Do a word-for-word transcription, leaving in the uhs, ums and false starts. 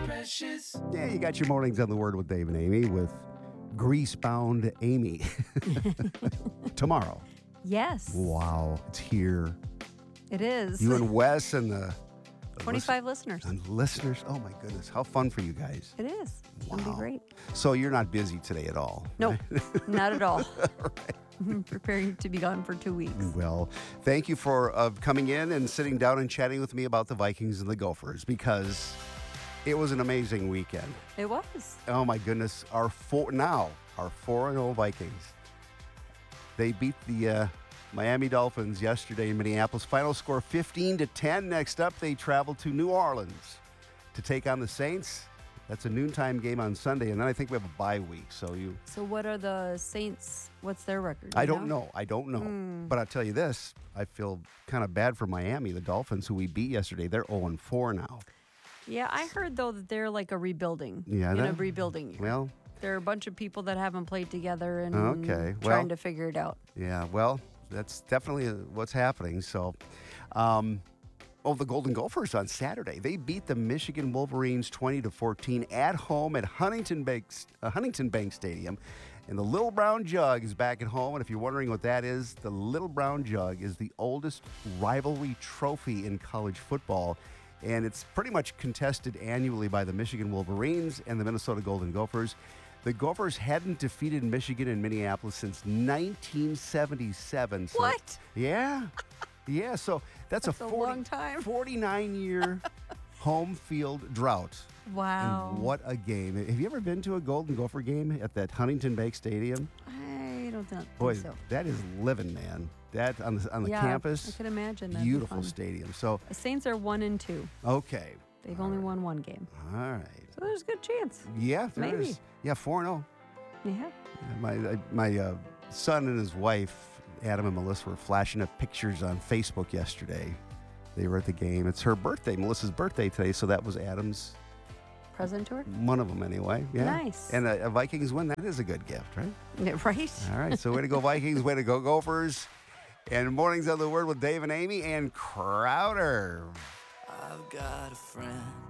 precious. Yeah, you got your mornings on the Word with Dave and Amy with Greasebound Amy. Tomorrow. Yes. Wow, it's here. It is. You and Wes and the... the twenty-five listeners. And listeners. Oh, my goodness. How fun for you guys. It is. It's going to be great. So you're not busy today at all? Nope, right? not at all. I'm preparing to be gone for two weeks. Well, thank you for uh, coming in and sitting down and chatting with me about the Vikings and the Gophers, because it was an amazing weekend. It was. Oh, my goodness. Our four, now, our four and oh Vikings. They beat the uh, Miami Dolphins yesterday in Minneapolis. Final score fifteen to ten. Next up, they travel to New Orleans to take on the Saints. That's a noontime game on Sunday, and then I think we have a bye week. So you. So what are the Saints? What's their record? I You don't know. I don't know. Mm. But I'll tell you this. I feel kind of bad for Miami, the Dolphins, who we beat yesterday. They're oh and four now. Yeah, I heard though that they're like a rebuilding. Yeah, in a that- rebuilding year. Well, There are a bunch of people that haven't played together and Okay, well- trying to figure it out. yeah, well, that's definitely what's happening. So, um, oh, the Golden Gophers on Saturday. They beat the Michigan Wolverines twenty to fourteen at home at Huntington Bank, uh, Huntington Bank Stadium. And the Little Brown Jug is back at home. And if you're wondering what that is, the Little Brown Jug is the oldest rivalry trophy in college football. And it's pretty much contested annually by the Michigan Wolverines and the Minnesota Golden Gophers. The Gophers hadn't defeated Michigan and Minneapolis since nineteen seventy-seven. So, What? Yeah. Yeah, so that's, That's a, a 40, long time. forty-nine-year home field drought. Wow. And what a game. Have you ever been to a Golden Gopher game at that Huntington Bank Stadium? I don't think Boy, so. that is living, man. That on the, on the yeah, campus. I could imagine. That'd be Beautiful fun. stadium. So, The Saints are one and two. okay. They've only won one game. All right. So there's a good chance. Yeah, there Maybe. is. Yeah, four and oh. Yeah. My I- my uh, son and his wife, Adam and Melissa, were flashing up pictures on Facebook yesterday. They were at the game. It's her birthday, Melissa's birthday today, so that was Adam's, Present tour? one of them anyway. Yeah. Nice. And a, a Vikings win, that is a good gift, right? Yeah, right? All right, so way to go Vikings, way to go Gophers. And Mornings on the Word with Dave and Amy and Crowder. I've got a friend